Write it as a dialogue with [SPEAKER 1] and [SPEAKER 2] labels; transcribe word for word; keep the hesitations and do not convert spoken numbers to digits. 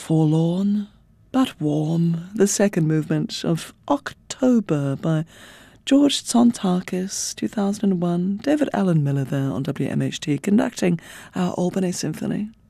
[SPEAKER 1] Forlorn but Warm, the second movement of October by George Tsontakis, two thousand one. David Alan Miller there on W M H T, conducting our Albany Symphony.